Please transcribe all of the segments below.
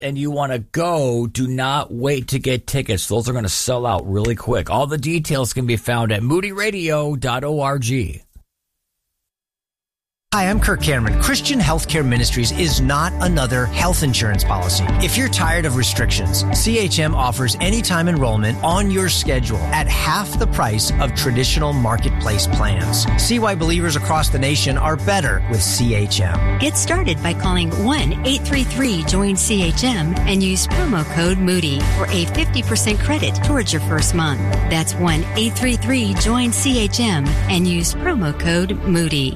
and you want to go, do not wait to get tickets. Those are going to sell out really quick. All the details can be found at moodyradio.org. Hi, I'm Kirk Cameron. Christian Healthcare Ministries is not another health insurance policy. If you're tired of restrictions, CHM offers anytime enrollment on your schedule at half the price of traditional marketplace plans. See why believers across the nation are better with CHM. Get started by calling 1-833-JOIN-CHM and use promo code Moody for a 50% credit towards your first month. That's 1-833-JOIN-CHM and use promo code Moody.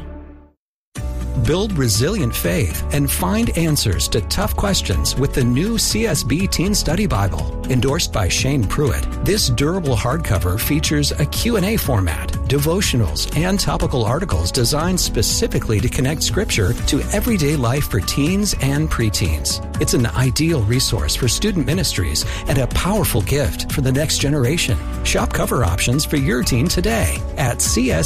Build resilient faith and find answers to tough questions with the new CSB Teen Study Bible. Endorsed by Shane Pruitt, this durable hardcover features a Q&A format, devotionals, and topical articles designed specifically to connect Scripture to everyday life for teens and preteens. It's an ideal resource for student ministries and a powerful gift for the next generation. Shop cover options for your teen today at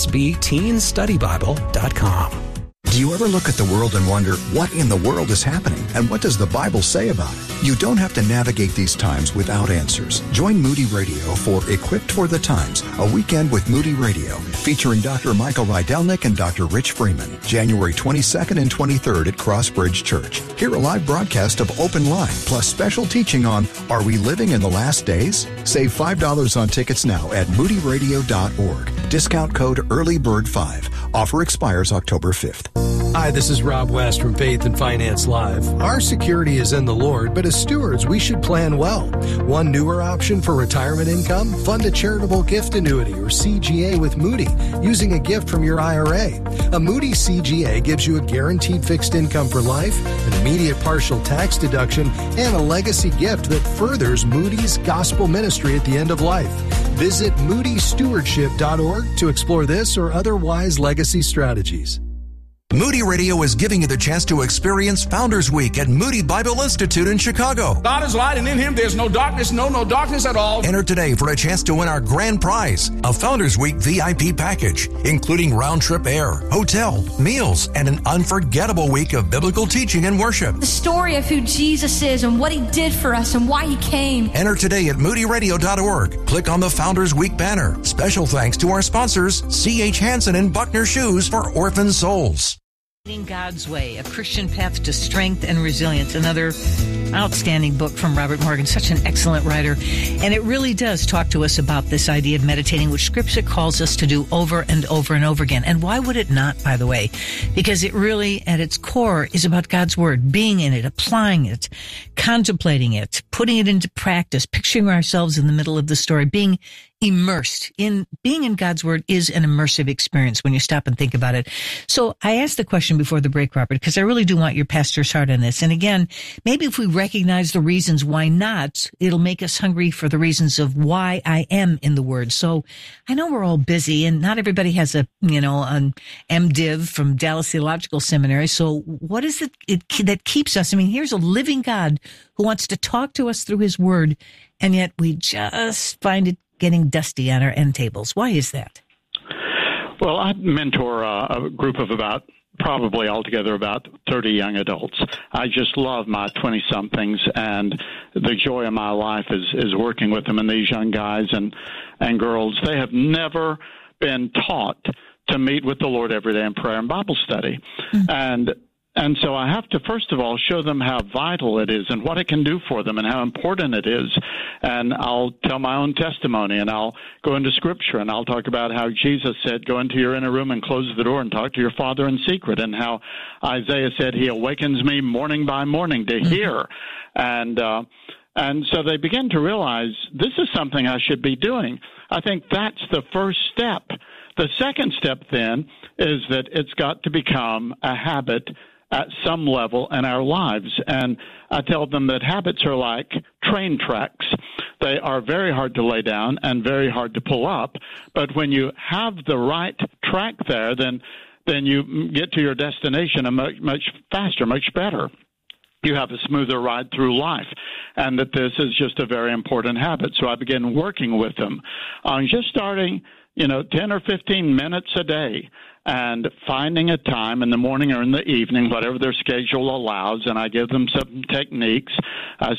csbteenstudybible.com. Do you ever look at the world and wonder, what in the world is happening? And what does the Bible say about it? You don't have to navigate these times without answers. Join Moody Radio for Equipped for the Times, a weekend with Moody Radio, featuring Dr. Michael Rydelnik and Dr. Rich Freeman, January 22nd and 23rd at Crossbridge Church. Hear a live broadcast of Open Line, plus special teaching on Are We Living in the Last Days? Save $5 on tickets now at moodyradio.org. Discount code EARLYBIRD5. Offer expires October 5th. Hi, this is Rob West from Faith and Finance Live. Our security is in the Lord, but as stewards, we should plan well. One newer option for retirement income? Fund a charitable gift annuity or CGA with Moody using a gift from your IRA. A Moody CGA gives you a guaranteed fixed income for life, an immediate partial tax deduction, and a legacy gift that furthers Moody's gospel ministry at the end of life. Visit moodystewardship.org to explore this or other wise legacy strategies. Moody Radio is giving you the chance to experience Founders Week at Moody Bible Institute in Chicago. God is light, and in Him there's no darkness, no darkness at all. Enter today for a chance to win our grand prize, a Founders Week VIP package, including round-trip air, hotel, meals, and an unforgettable week of biblical teaching and worship. The story of who Jesus is and what He did for us and why He came. Enter today at moodyradio.org. Click on the Founders Week banner. Special thanks to our sponsors, C.H. Hansen and Buckner Shoes for Orphan Souls. God's Way, A Christian Path to Strength and Resilience, another outstanding book from Robert Morgan, such an excellent writer. And it really does talk to us about this idea of meditating, which Scripture calls us to do over and over and over again. And why would it not, by the way? Because it really, at its core, is about God's Word, being in it, applying it, contemplating it, putting it into practice, picturing ourselves in the middle of the story, being immersed in being in God's Word is an immersive experience when you stop and think about it. So I asked the question before the break, Robert, because I really do want your pastor's heart on this. And again, maybe if we recognize the reasons why not, it'll make us hungry for the reasons of why I am in the Word. So I know we're all busy and not everybody has an MDiv from Dallas Theological Seminary. So what is it that keeps us? I mean, here's a living God who wants to talk to us through His Word, and yet we just find it getting dusty on our end tables. Why is that? Well, I mentor a group of probably altogether about 30 young adults. I just love my 20-somethings, and the joy of my life is working with them. And these young guys and girls, they have never been taught to meet with the Lord every day in prayer and Bible study. Mm-hmm. And so I have to, first of all, show them how vital it is and what it can do for them and how important it is. And I'll tell my own testimony, and I'll go into Scripture, and I'll talk about how Jesus said, go into your inner room and close the door and talk to your Father in secret, and how Isaiah said, He awakens me morning by morning to hear. And so they begin to realize this is something I should be doing. I think that's the first step. The second step, then, is that it's got to become a habit at some level in our lives. And I tell them that habits are like train tracks. They are very hard to lay down and very hard to pull up. But when you have the right track there, then you get to your destination much faster, much better. You have a smoother ride through life, and that this is just a very important habit. So I began working with them on just starting 10 or 15 minutes a day, and finding a time in the morning or in the evening, whatever their schedule allows, and I give them some techniques. I